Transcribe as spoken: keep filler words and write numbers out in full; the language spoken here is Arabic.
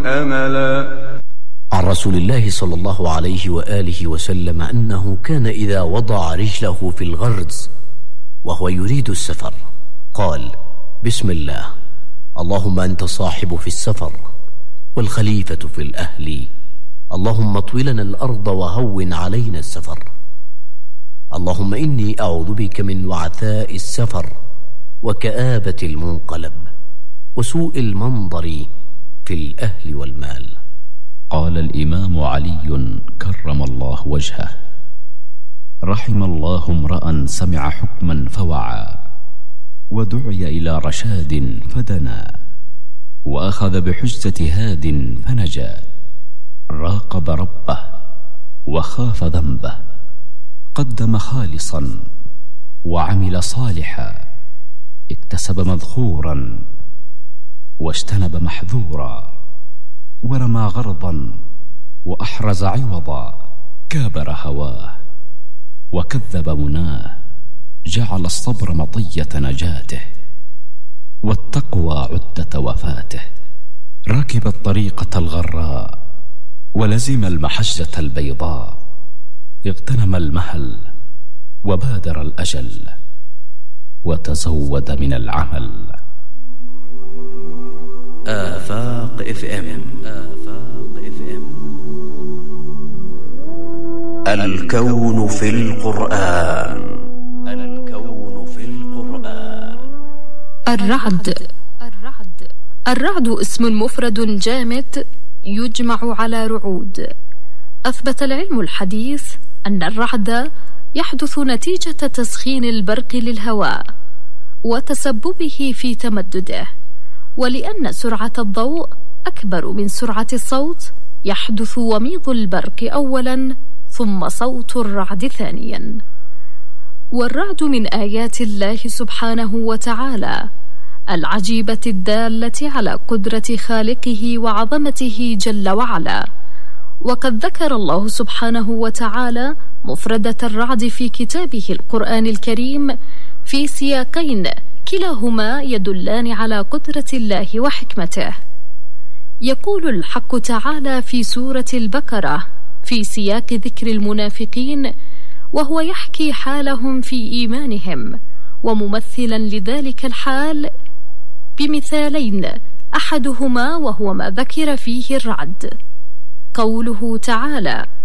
حملا. عن رسول الله صلى الله عليه وآله وسلم أنه كان إذا وضع رجله في الغرز وهو يريد السفر قال: بسم الله، اللهم أنت صاحب في السفر والخليفة في الأهل، اللهم اطوي لنا الأرض وهون علينا السفر، اللهم إني أعوذ بك من وعثاء السفر وكآبة المنقلب وسوء المنظر في الأهل والمال. قال الإمام علي كرم الله وجهه: رحم الله امرأ سمع حكما فوعى، ودعي إلى رشاد فدنا، وأخذ بحجة هاد فنجا، راقب ربه وخاف ذنبه، قدم خالصا وعمل صالحا، اكتسب مذخورا واجتنب محذورا، ورمى غرضا وأحرز عوضا، كابر هواه وكذب مناه، جعل الصبر مطية نجاته والتقوى عدة وفاته، ركب الطريقة الغراء ولزم المحجة البيضاء، اغتنم المهل وبادر الأجل وتزود من العمل. آفاق اف ام آفاق اف ام الكون في القرآن. الكون في القرآن. الرعد. الرعد اسم مفرد جامد يجمع على رعود. أثبت العلم الحديث أن الرعد يحدث نتيجة تسخين البرق للهواء وتسببه في تمدده، ولأن سرعة الضوء أكبر من سرعة الصوت يحدث وميض البرق أولا ثم صوت الرعد ثانيا. والرعد من آيات الله سبحانه وتعالى العجيبة الدالة على قدرة خالقه وعظمته جل وعلا. وقد ذكر الله سبحانه وتعالى مفردة الرعد في كتابه القرآن الكريم في سياقين كلاهما يدلان على قدرة الله وحكمته. يقول الحق تعالى في سورة البقرة في سياق ذكر المنافقين وهو يحكي حالهم في إيمانهم، وممثلا لذلك الحال بمثالين، أحدهما وهو ما ذكر فيه الرعد، قوله تعالى: